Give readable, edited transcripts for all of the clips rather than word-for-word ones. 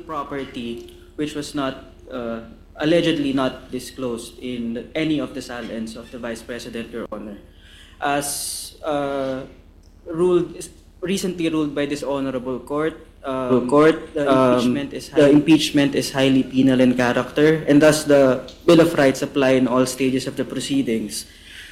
property which was not allegedly not disclosed in any of the salens of the Vice President, Your Honor. As recently ruled by this honorable court, the impeachment is highly penal in character, and thus the Bill of Rights apply in all stages of the proceedings.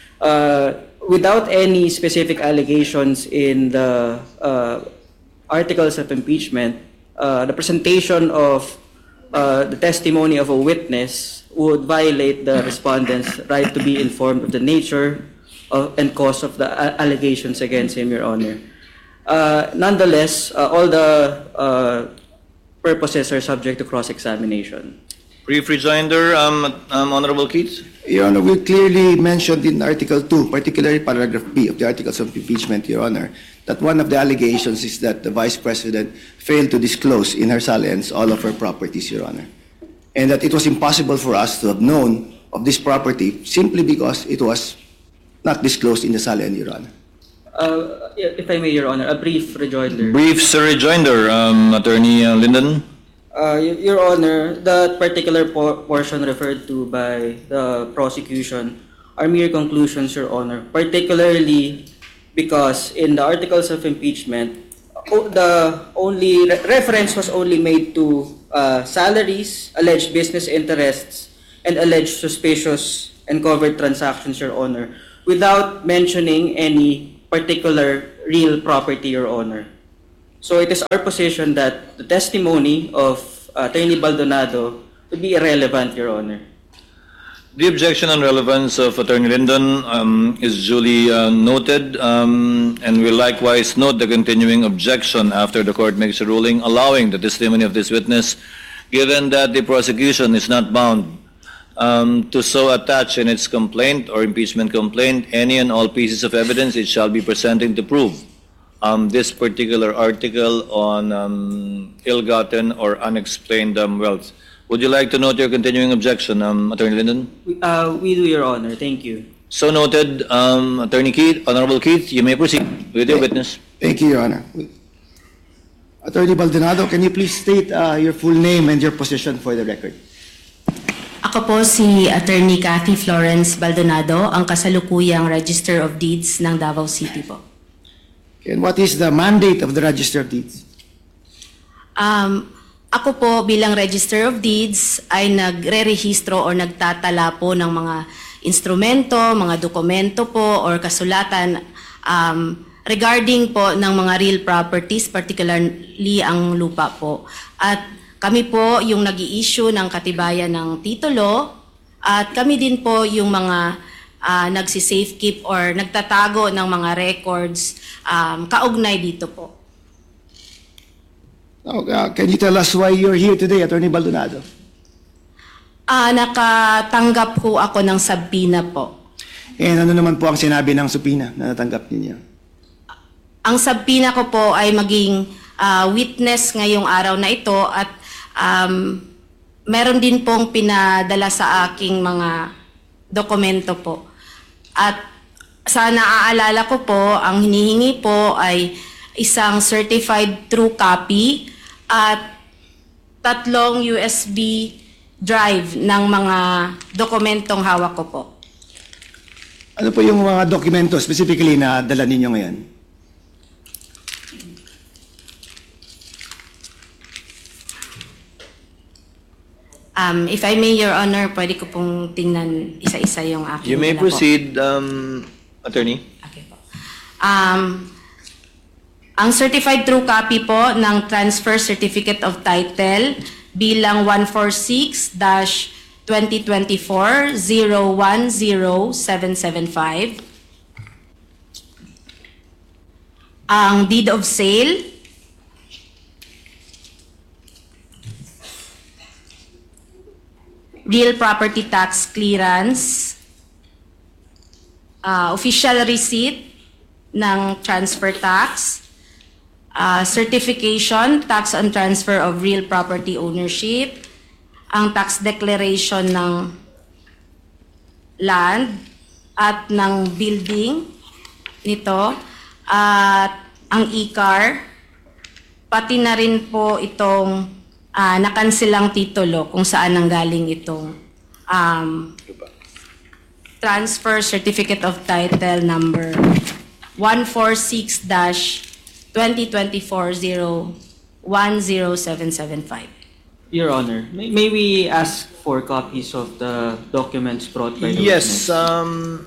Without any specific allegations in the articles of impeachment, the presentation of the testimony of a witness would violate the respondent's right to be informed of the nature and cause of the allegations against him, Your Honor. Nonetheless, all the purposes are subject to cross-examination. Brief rejoinder, Honorable Keats. Your Honor, we clearly mentioned in Article 2, particularly paragraph B of the Articles of Impeachment, Your Honor, that one of the allegations is that the Vice President failed to disclose in her salens all of her properties, Your Honor, and that it was impossible for us to have known of this property simply because it was not disclosed in the salen, Your Honor. If I may, Your Honor, a brief rejoinder. Brief rejoinder, Attorney Linden. Your Honor, that particular portion referred to by the prosecution are mere conclusions, Your Honor, particularly because in the articles of impeachment, the only reference was only made to salaries, alleged business interests, and alleged suspicious and covered transactions, Your Honor, without mentioning any particular real property, Your Honor. So it is our position that the testimony of Attorney Baldonado would be irrelevant, Your Honor. The objection on relevance of Attorney Linden is duly noted, and we likewise note the continuing objection after the court makes a ruling allowing the testimony of this witness, given that the prosecution is not bound to so attach in its complaint or impeachment complaint any and all pieces of evidence it shall be presenting to prove this particular article on ill-gotten or unexplained wealth. Would you like to note your continuing objection, Attorney Linden? We do, Your Honor. Thank you. So noted, Attorney Keith, Honorable Keith, you may proceed with your witness. Thank you, Your Honor. Attorney Baldonado, can you please state your full name and your position for the record? Ako po si Attorney Cathy Florence Baldonado, ang kasalukuyang Register of Deeds ng Davao City po. And what is the mandate of the Register of Deeds? Ako po bilang Register of Deeds ay nagre-rehistro o nagtatala po ng mga instrumento, mga dokumento po or kasulatan regarding po ng mga real properties, particularly ang lupa po. At kami po yung nag-i-issue ng katibayan ng titulo at kami din po yung mga nagsi-safekeep or nagtatago ng mga records kaugnay dito po. Can you tell us why you're here today, Attorney Baldonado? Nakatanggap po ako ng subpoena po. And ano naman po ang sinabi ng subpoena na natanggap ninyo? Ang subpoena ko po ay maging witness ngayong araw na ito at meron din pong pinadala sa aking mga dokumento po. At sa naaalala ko po, ang hinihingi po ay isang certified true copy at 3 USB drive ng mga dokumentong hawak ko po. Ano po yung mga dokumento specifically na dala ninyo ngayon? If I may, Your Honor, pwede ko pong tingnan isa-isa yung aking You may dala po. proceed, Attorney. Okay po. Ang certified true copy po ng Transfer Certificate of Title bilang 146-2024-010775. Ang Deed of Sale. Real Property Tax Clearance. Official Receipt ng Transfer Tax. Certification, Tax on Transfer of Real Property Ownership, ang Tax Declaration ng land at ng building nito, at ang ICAR, pati na rin po itong nakansilang titulo kung saan nanggaling itong transfer certificate of title number 146-2024-0107775. Your Honor, may we ask for copies of the documents brought by the Yes, witness?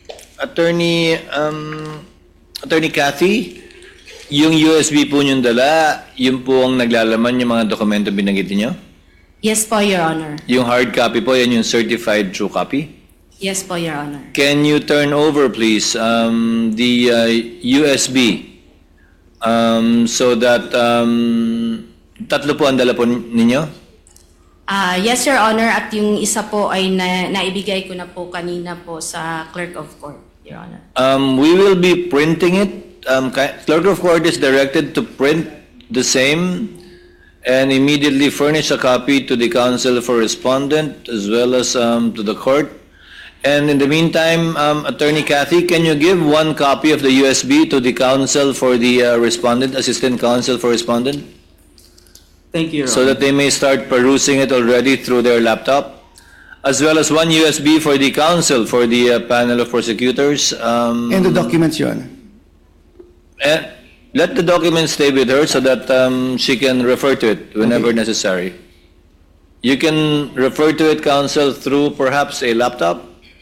Attorney Cathy, yung USB po niyong dala, yun po ang naglalaman yung mga dokumento binanggit niyo? Yes po, Your Honor. Yung hard copy po, yan yung certified true copy? Yes po, Your Honor. Can you turn over, please, the USB so that tatlo po ang dala po ninyo? Yes, Your Honor. At yung isa po ay naibigay ko na po kanina po sa Clerk of Court, Your Honor. We will be printing it. Clerk of Court is directed to print the same and immediately furnish a copy to the counsel for respondent as well as to the court. And in the meantime, Attorney Cathy, can you give one copy of the USB to the counsel for the respondent, assistant counsel for respondent, Thank you, Your so Honor. that they may start perusing it already through their laptop, as well as one USB for the counsel for the panel of prosecutors. And the documents, Your Honor. And let the documents stay with her so that she can refer to it whenever necessary. You can refer to it, counsel, through perhaps a laptop.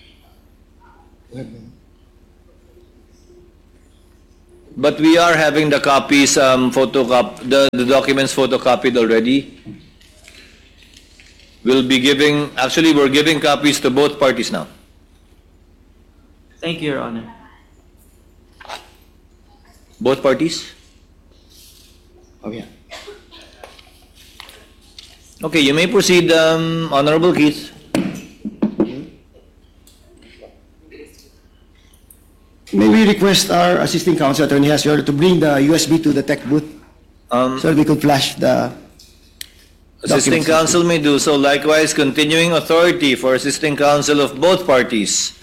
But we are having the copies the documents photocopied already. We're giving copies to both parties now. Thank you, Your Honor. Both parties? Oh, yeah. Okay, you may proceed, Honorable Keith. May we request our assisting counsel, Attorney Hasior, to bring the USB to the tech booth so that we could flash the Assisting documents. counsel may do so. Likewise, continuing authority for assisting counsel of both parties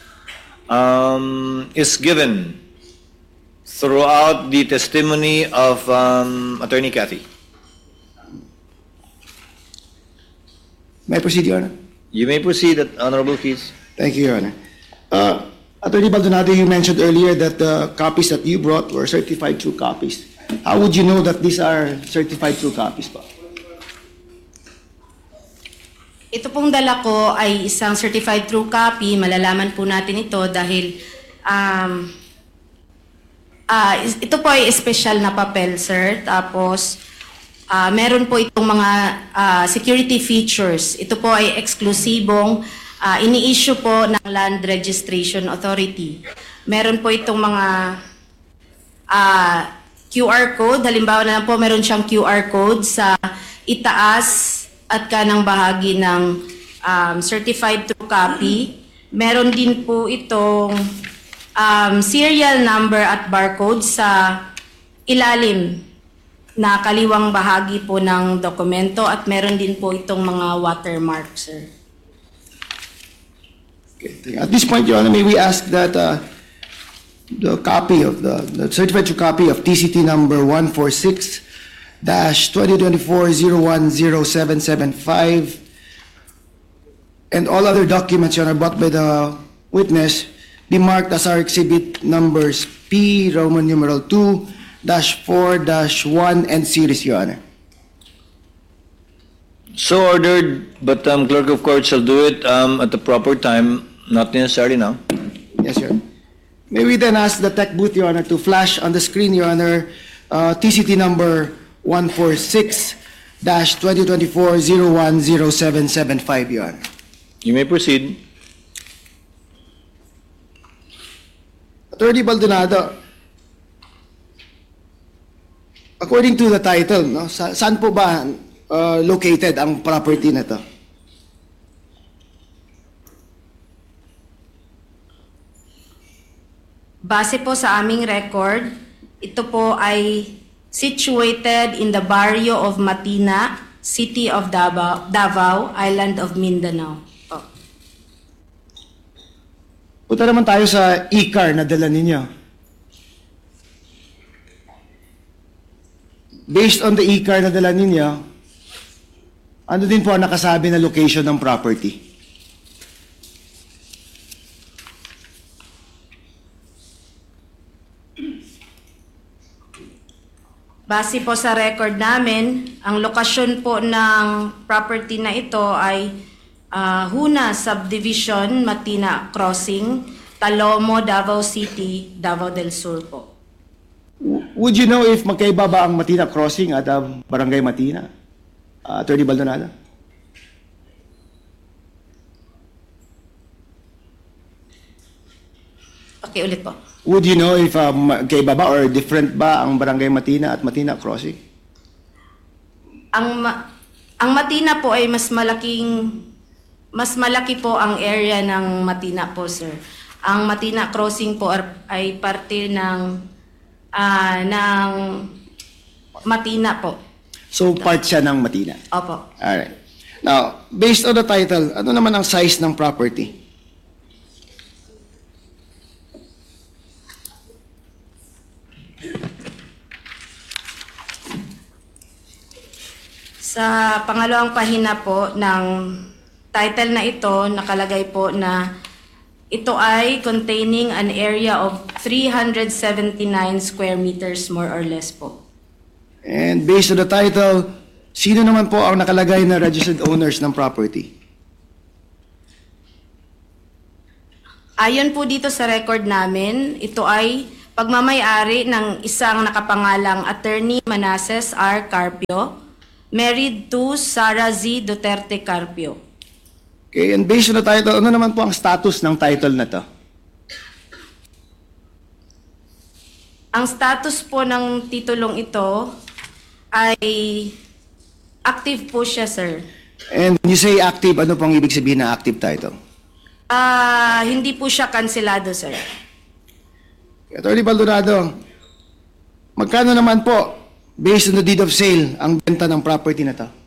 is given throughout the testimony of Attorney Cathy. May I proceed, Your Honor? You may proceed, Honorable Keith. Thank you, Your Honor. Attorney Baldonado, you mentioned earlier that the copies that you brought were certified true copies. How would you know that these are certified true copies pa? Ito pong dala ko ay isang certified true copy. Malalaman po natin ito dahil ito po ay special na papel, sir. Tapos meron po itong mga security features. Ito po ay eksklusibong ini-issue po ng Land Registration Authority. Meron po itong mga QR code. Halimbawa na lang po, meron siyang QR code sa itaas at kanang bahagi ng certified true copy. Meron din po itong serial number at barcode sa ilalim na kaliwang bahagi po ng dokumento at meron din po itong mga watermark, sir. Okay. At this point, Your Honor, may we ask that the copy of the certified true copy of TCT number 146-2024-0107775 and all other documents, Your Honor, brought by the witness be marked as our exhibit numbers P, Roman numeral 2-4-1 and series, Your Honor. So ordered, but Clerk of Court shall do it at the proper time, not necessarily now. Yes, Your Honor. May we then ask the tech booth, Your Honor, to flash on the screen, Your Honor, TCT number 146-2024-0107775, Your Honor. You may proceed. Attorney Baldonado, according to the title, no, saan po ba located ang property na to? Base po sa aming record, ito po ay situated in the barrio of Matina, City of Davao, Island of Mindanao. Oh. Punta naman tayo sa e-car na dala ninyo. Based on the e-car na dala ninyo, Ano din po ang nakasabi na location ng property? Base po sa record namin, ang lokasyon po ng property na ito ay Huna Subdivision, Matina Crossing, Talomo, Davao City, Davao del Sur po. Would you know if magkaiba ba ang Matina Crossing at Barangay Matina? Attorney Baldonado? Okay, ulit po. Would you know if magkaiba ba or different ba ang Barangay Matina at Matina Crossing? Ang Matina po ay mas malaki po ang area ng Matina po, sir. Ang Matina Crossing po ay parte ng Matina po. So, part siya ng Matina. Opo. Alright. Now, based on the title, ano naman ang size ng property? Sa pangalawang pahina po ng title na ito, nakalagay po na ito ay containing an area of 379 square meters more or less po. And based on the title, sino naman po ang nakalagay na registered owners ng property? Ayon po dito sa record namin, ito ay pagmamayari ng isang nakapangalang Attorney Manasseh R. Carpio, married to Sara Z. Duterte Carpio. Okay, and based on the title, ano naman po ang status ng title na to? Ang status po ng titulong ito ay active po siya, sir. And when you say active, ano pong ibig sabihin ng active title? Hindi po siya kanselado, sir. Attorney Baldonado, magkano naman po, based on the deed of sale, ang benta ng property na to?